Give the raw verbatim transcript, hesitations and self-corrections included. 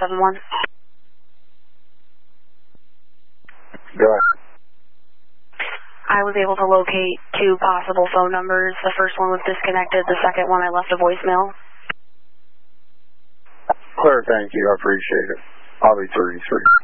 seven one. Go ahead. I was able to locate two possible phone numbers. The first one was disconnected. The second one I left a voicemail. Clear, thank you. I appreciate it. I'll be thirty-three.